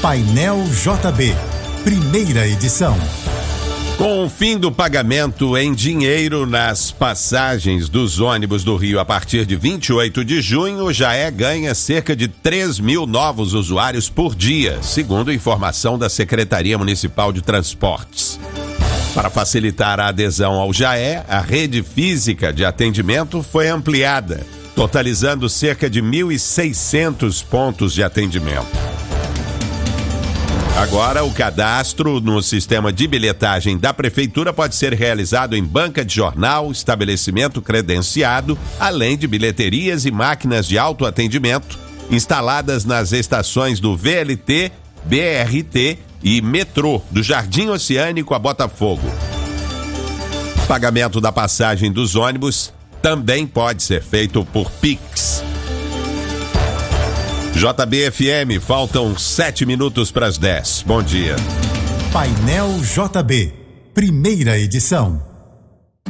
Painel JB, primeira edição. Com o fim do pagamento em dinheiro nas passagens dos ônibus do Rio a partir de 28 de junho, o JAE ganha cerca de 3 mil novos usuários por dia, segundo informação da Secretaria Municipal de Transportes. Para facilitar a adesão ao JAE, a rede física de atendimento foi ampliada, totalizando cerca de 1.600 pontos de atendimento. Agora, o cadastro no sistema de bilhetagem da Prefeitura pode ser realizado em banca de jornal, estabelecimento credenciado, além de bilheterias e máquinas de autoatendimento instaladas nas estações do VLT, BRT e metrô do Jardim Oceânico a Botafogo. Pagamento da passagem dos ônibus também pode ser feito por Pix. JB-FM, faltam 7 minutos para as 10. Bom dia. Painel JB, primeira edição.